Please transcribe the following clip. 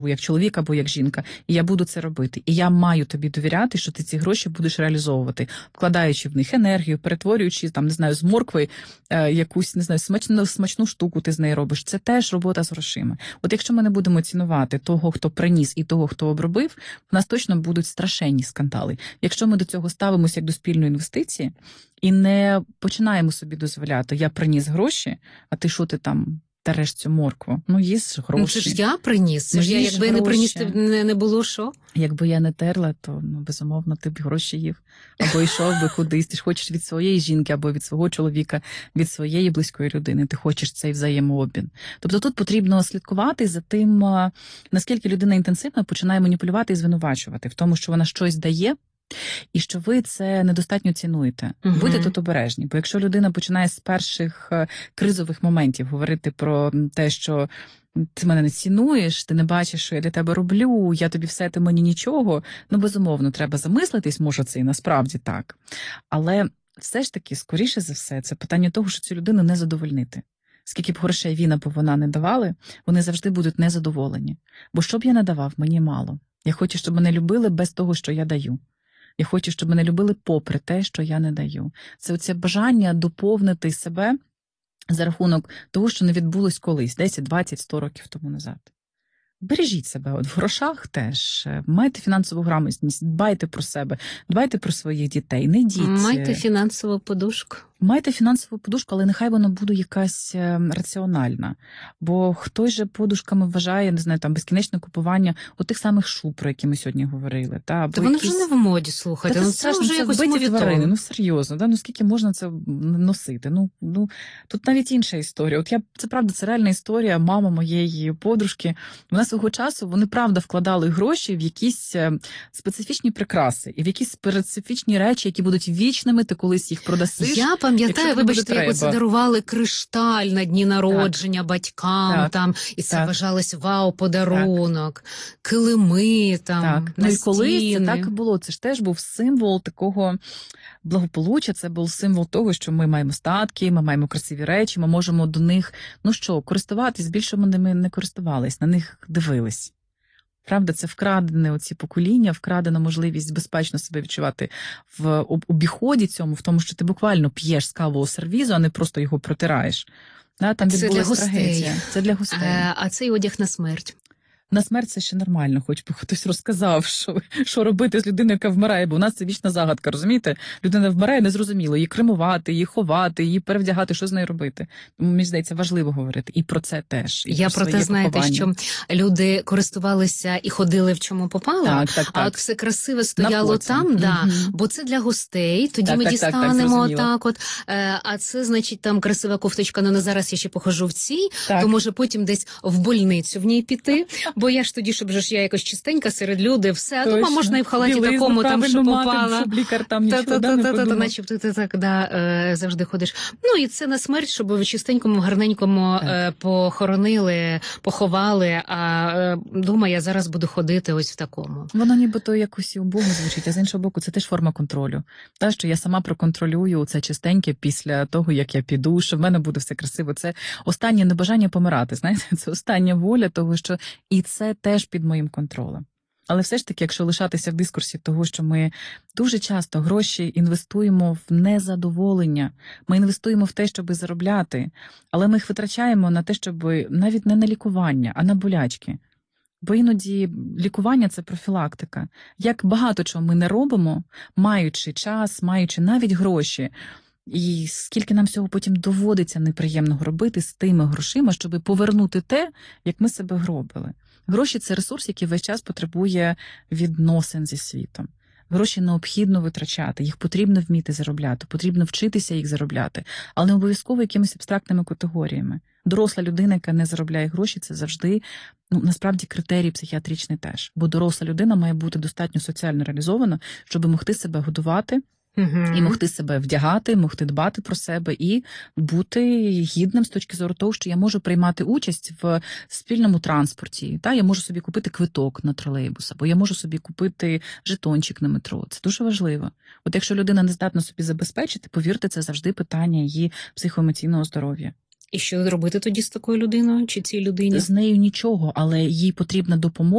як чоловік або як жінка, і я буду це робити. І я маю тобі довіряти, що ти ці гроші будеш реалізовувати, вкладаючи в них енергію, перетворюючи, там, не знаю, з моркви якусь, не знаю, смачну штуку ти з неї робиш. Це теж робота з грошима. От якщо ми не будемо цінувати того, хто приніс, і того, хто обробив, в нас точно будуть страшенні скандали. Якщо ми до цього ставимося як до спільної інвестиції і не починаємо собі дозволяти, я приніс гроші, а ти що ти там тереш цю моркву? Ну, їсть гроші. Ну, це ж я приніс. Це ж я, якби я не приніс, не було що? Якби я не терла, то, безумовно, ти б гроші їв. Або йшов би кудись. Ти ж хочеш від своєї жінки, або від свого чоловіка, від своєї близької людини. Ти хочеш цей взаємообмін. Тобто тут потрібно слідкувати за тим, наскільки людина інтенсивно починає маніпулювати і звинувачувати в тому, що вона щось дає, і що ви це недостатньо цінуєте. Будьте тут обережні. Бо якщо людина починає з перших кризових моментів говорити про те, що ти мене не цінуєш, ти не бачиш, що я для тебе роблю, я тобі все, ти мені нічого, безумовно, треба замислитись, може це і насправді так. Але все ж таки, скоріше за все, це питання того, що цю людину не задовольнити. Скільки б грошей він або вона не давали, вони завжди будуть незадоволені. Бо що б я не давав, мені мало. Я хочу, щоб мене любили без того, що я даю. Я хочу, щоб мене любили попри те, що я не даю. Це оце бажання доповнити себе за рахунок того, що не відбулось колись, 10, 20, 100 років тому назад. Бережіть себе в грошах теж, майте фінансову грамотність, дбайте про себе, дбайте про своїх дітей, не йдіть. Майте фінансову подушку. Майте фінансову подушку, але нехай вона буде якась раціональна. Бо хтось же подушками вважає, не знаю, там безкінечне купування отих самих шуб, про які ми сьогодні говорили. Та вони вже не в моді, слухайте. Це вже якось тварини, серйозно. Скільки можна це носити? Тут навіть інша історія. Це правда, це реальна історія мама моєї подружки. Вона свого часу, вони правда вкладали гроші в якісь специфічні прикраси і в якісь специфічні речі, які будуть вічними, ти колись їх продасиш. Я пам'ятаю, вибачте, як оце дарували кришталь на дні народження батькам, там, і це вважалось вау-подарунок, килими, там, на і колись це так і було. Це ж теж був символ такого благополуччя, це був символ того, що ми маємо статки, ми маємо красиві речі, ми можемо до них, користуватись, більше ми ними не користувались, на них дивились. Правда, це вкрадене оці покоління, вкрадена можливість безпечно себе відчувати в обіході цьому, в тому, що ти буквально п'єш з кавового сервізу, а не просто його протираєш. Там це для гостей. Це для гостей. А цей одяг на смерть? На смерть це ще нормально, хоч би хтось розказав, що робити з людиною, яка вмирає, бо у нас це вічна загадка, розумієте? Людина вмирає, незрозуміло, її кремувати, її ховати, її перевдягати, що з нею робити. Тому, мені здається, важливо говорити і про це теж. Я про те, знаєте, що люди користувалися і ходили в чому попало, а от все красиве стояло там, бо це для гостей, тоді ми дістанемо так от, а це, значить, там красива кофточка, але зараз я ще похожу в цій, то може потім десь в больницю в ній піти. Бо я ж тоді, щоб я якось чистенька серед людей, все, а дома можна і в халаті такому, там, що попала. Щоб лікар там нічого не подумав. Начебто ти так, завжди ходиш. І це на смерть, щоб ви чистенькому, гарненькому похоронили, поховали, а дома я зараз буду ходити ось в такому. Воно нібито якось і убого звучить, а з іншого боку, це теж форма контролю. Та, що я сама проконтролюю це чистеньке після того, як я піду, що в мене буде все красиво. Це останнє небажання помирати, знаєте, це остання воля того, що і це теж під моїм контролем. Але все ж таки, якщо лишатися в дискурсі того, що ми дуже часто гроші інвестуємо в незадоволення, ми інвестуємо в те, щоб заробляти, але ми їх витрачаємо на те, щоб навіть не на лікування, а на болячки. Бо іноді лікування – це профілактика. Як багато чого ми не робимо, маючи час, маючи навіть гроші, і скільки нам всього потім доводиться неприємного робити з тими грошима, щоб повернути те, як ми себе гробили. Гроші – це ресурс, який весь час потребує відносин зі світом. Гроші необхідно витрачати, їх потрібно вміти заробляти, потрібно вчитися їх заробляти, але не обов'язково якимись абстрактними категоріями. Доросла людина, яка не заробляє гроші, це завжди, насправді, критерій психіатричний теж. Бо доросла людина має бути достатньо соціально реалізована, щоб могти себе годувати, і могти себе вдягати, могти дбати про себе і бути гідним з точки зору того, що я можу приймати участь в спільному транспорті. Я можу собі купити квиток на тролейбус, або я можу собі купити жетончик на метро. Це дуже важливо. От якщо людина не здатна собі забезпечити, повірте, це завжди питання її психоемоційного здоров'я. І що робити тоді з такою людиною чи цій людині? З нею нічого, але їй потрібна допомога.